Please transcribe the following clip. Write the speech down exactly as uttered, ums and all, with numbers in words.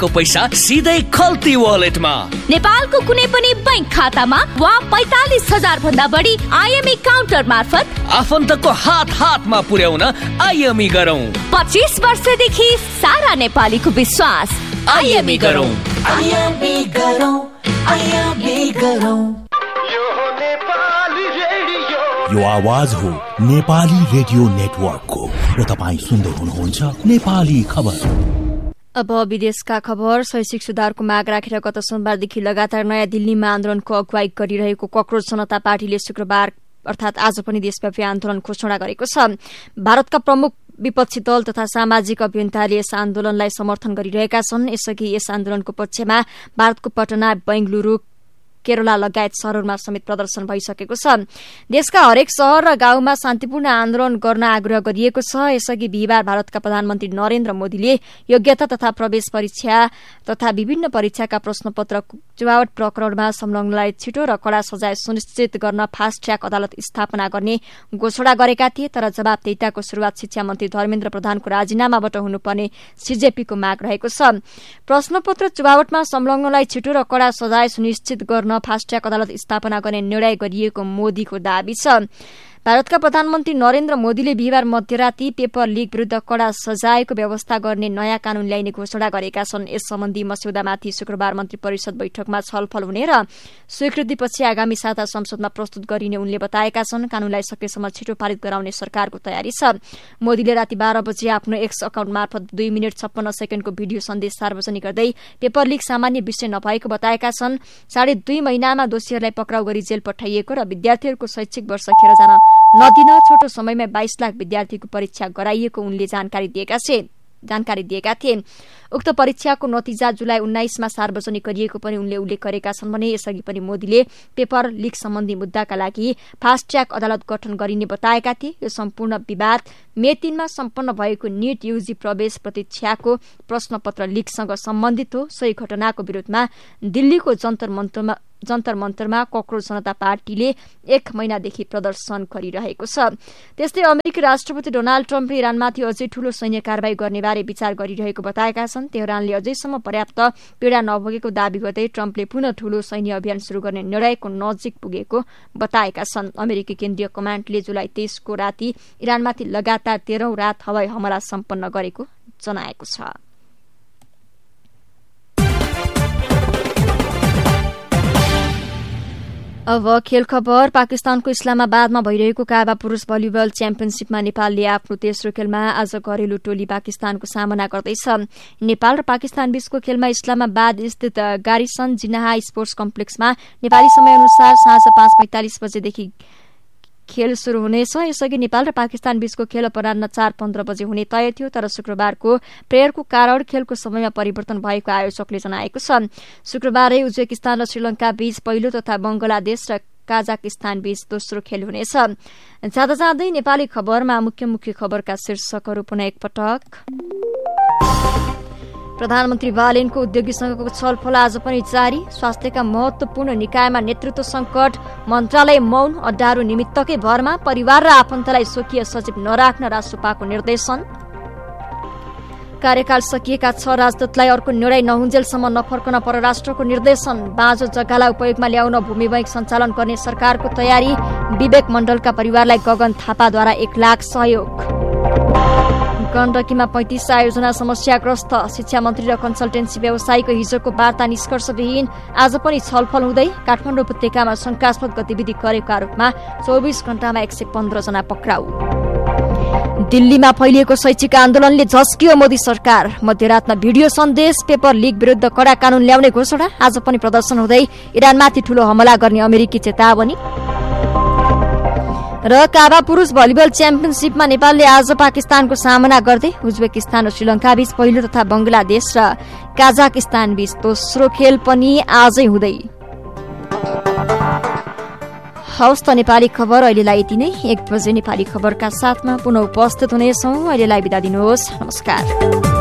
को पैसा सिधै खल्ती वालेटमा। नेपालको कुनै पनि बैंक खातामा वा पैंतालीस हजार भन्दा बढी आइएमई काउन्टर मार्फत आफन्तको हात हातमा पुर्याउन आइएमई गरौँ। पच्चीस वर्षदेखि सारा नेपालीको विश्वास। आइएमई गरौँ, आइएमई गरौँ, आइएमई गरौँ। यो आवाज हो नेपाली रेडियो नेटवर्कको र तपाईँ सुन्दै हुनुहुन्छ नेपाली खबर। अब विदेशका खबर। शैक्षिक सुधारको माग राखेर गत सोमबारदेखि लगातार नयाँ दिल्लीमा आन्दोलनको अगुवाई गरिरहेको कक्रोच जनता पार्टीले शुक्रबार अर्थात आज पनि देशव्यापी आन्दोलन घोषणा गरेको छ। भारतका प्रमुख विपक्षी दल तथा सामाजिक अभियन्ताले यस आन्दोलनलाई समर्थन गरिरहेका छन्। यसअघि यस आन्दोलनको पक्षमा भारतको पटना, बेंगलुरू, केरला लगायत शहरहरूमा समेत प्रदर्शन भइसकेको छ। देशका हरेक शहर र गाउँमा शान्तिपूर्ण आन्दोलन गर्न आग्रह गरिएको छ। यसअघि बिहिबार भारतका प्रधानमन्त्री नरेन्द्र मोदीले योग्यता तथा प्रवेश परीक्षा तथा विभिन्न परीक्षाका प्रश्नपत्र चुनावट प्रकरणमा संलग्नलाई छिटो र कड़ा सजाय सुनिश्चित गर्न फास्ट ट्र्याक अदालत स्थापना गर्ने घोषणा गरेका थिए। तर जवाबदेहिताको शुरूआत शिक्षा मन्त्री धर्मेन्द्र प्रधानको राजीनामाबाट हुनुपर्ने सीजेपीको माग रहेको छ। प्रश्नपत्र चुनावटमा संलग्नलाई छिटो र कड़ा सजाय सुनिश्चित गर्न फास्ट ट्र्याक अदालत स्थापना गर्ने निर्णय गरिएको मोदीको दावी छ। भारतका प्रधानमन्त्री नरेन्द्र मोदीले बिहिबार मध्यराती पेपर लीक विरूद्ध कड़ा सजायको व्यवस्था गर्ने नयाँ कानून ल्याइने घोषणा गरेका छन्। यस सम्बन्धी मस्यौदामाथि शुक्रबार मन्त्री परिषद बैठकमा छलफल हुने र स्वीकृतिपछि आगामी साता संसदमा प्रस्तुत गरिने उनले बताएका छन्। कानूनलाई सकेसम्म छिटो पारित गराउने सरकारको तयारी छ। मोदीले राति बाह्र बजे आफ्नो एक्स अकाउन्ट मार्फत दुई मिनट छप्पन्न सेकेण्डको भिडियो सन्देश सार्वजनिक गर्दै पेपर लीक सामान्य विषय नभएको बताएका छन्। साढे दुई महिनामा दोषीहरूलाई पक्राउ गरी जेल पठाइएको र विद्यार्थीहरूको शैक्षिक वर्ष खेर जान नदिन छोटो समयमा बाइस लाख विद्यार्थीको परीक्षा गराइएको उनले जानकारी दिएका छे जानकारी दिएका थिए। उक्त परीक्षाको नतिजा जुलाई उन्नाइसमा सार्वजनिक गरिएको पनि उनले उल्लेख गरेका छन् भने यसअघि पनि मोदीले पेपर लीक सम्बन्धी मुद्दाका लागि फास्ट ट्र्याक अदालत गठन गरिने बताएका थिए। यो सम्पूर्ण विवाद मे तीनमा सम्पन्न भएको नीट यूजी प्रवेश परीक्षाको प्रश्नपत्र लीकसँग सम्बन्धित हो। सोही घटनाको विरोधमा दिल्लीको जन्तर मन्तरमा जन्तर मन्तरमा कक्रोच जनता पार्टीले एक महिनादेखि प्रदर्शन गरिरहेको छ। त्यस्तै अमेरिकी राष्ट्रपति डोनाल्ड ट्रम्पले इरानमाथि अझै ठूलो सैन्य कारवाही गर्नेबारे विचार गरिरहेको बताएका छन्। तेहरानले अझैसम्म पर्याप्त पीड़ा नभोगेको दावी गर्दै ट्रम्पले पुनः ठूलो सैन्य अभियान शुरू गर्ने निर्णयको नजिक पुगेको बताएका छन्। अमेरिकी केन्द्रीय कमाण्डले जुलाई तेइसको राति इरानमाथि लगातार तेह्रौं रात हवाई हमला सम्पन्न गरेको जनाएको छ। अब खेल खबर। पाकिस्तानको इस्लामाबादमा भइरहेको काबा पुरूष भलिबल च्याम्पियनशीपमा नेपालले आफ्नो तेस्रो खेलमा आज घरेलु टोली पाकिस्तानको सामना गर्दैछ। नेपाल र पाकिस्तान बीचको खेलमा इस्लामाबाद स्थित गारिसन जिनाहा स्पोर्ट्स कम्प्लेक्समा नेपाली समय अनुसार साँझ पाँच पैंतालिस बजेदेखि खेल शुरू हुनेछ। यसअघि नेपाल र पाकिस्तान बीचको खेल अपराह्न चार पन्ध्र बजे हुने तय थियो, तर शुक्रबारको प्रेयरको कारण खेलको समयमा परिवर्तन भएको आयोजकले जनाएको छ। शुक्रबारै उज्बेकिस्तान र श्रीलंका बीच पहिलो तथा बंगलादेश र काजाकिस्तान बीच दोस्रो खेल हुनेछ। जाँदा जाँदै नेपाली खबरमा मुख्य मुख्य खबरका शीर्षकहरू पुनः एकपटक। प्रधानमन्त्री बालेनको उद्योगीसँगको छलफल आज पनि जारी। स्वास्थ्यका महत्वपूर्ण निकायमा नेतृत्व संकट, मन्त्रालय मौन, अड्डाहरू निमित्तकै भरमा परिवार र आफन्तलाई स्वकीय सचिव नराख्न राष्ट्रपाको निर्देशन। कार्यकाल सकिएका छ राजदूतलाई अर्को निर्णय नहुन्जेलसम्म नफर्कन परराष्ट्रको निर्देशन। बाँझो जग्गालाई उपयोगमा ल्याउन भूमि बैंक सञ्चालन गर्ने सरकारको तयारी। विवेक मण्डलका परिवारलाई गगन थापाद्वारा एक लाख सहयोग। गण्डकीमा पैंतिस आयोजना समस्याग्रस्त। शिक्षा मन्त्री र कन्सल्टेन्सी व्यवसायीको हिजोको वार्ता निष्कर्षविहीन। आज पनि छलफल हुँदै। काठमाडौँ उपत्यकामा शंकास्पद गतिविधि गरेको आरोपमा चौबिस घण्टामा एक सय पन्ध्र जना पक्राउ। दिल्लीमा फैलिएको शैक्षिक आन्दोलनले झस्कियो मोदी सरकार। मध्यरातमा भिडियो सन्देश, पेपर लीक विरूद्ध कड़ा कानून ल्याउने घोषणा। आज पनि प्रदर्शन हुँदै। इरानमाथि ठूलो हमला गर्ने अमेरिकी चेतावनी। र काबा पुरूष भलिबल च्याम्पियनशीपमा नेपालले आज पाकिस्तानको सामना गर्दै उज्बेकिस्तान र श्रीलंका बीच पहिलो तथा बंगलादेश र काजाकिस्तान बीच दोस्रो खेल पनि आजै हुँदै। हवस् त नेपाली खबर अहिलेलाई यति नै। एक बजे नेपाली खबरका साथमा पुनः उपस्थित हुनेछौं। अहिलेलाई बिदा दिनुहोस्। नमस्कार।